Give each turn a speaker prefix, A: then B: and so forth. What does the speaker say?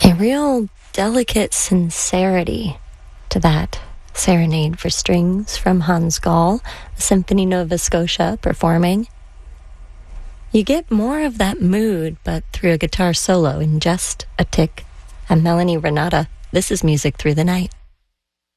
A: A real delicate sincerity to that Serenade for Strings from Hans Gall, the Symphony Nova Scotia performing. You get more of that mood, but through a guitar solo in just a tick. I'm Melanie Renata. This is Music Through the Night.